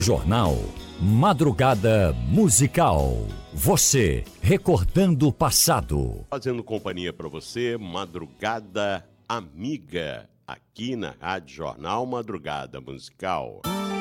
Jornal Madrugada Musical. Você recordando o passado. Fazendo companhia para você, Madrugada Amiga, aqui na Rádio Jornal Madrugada Musical.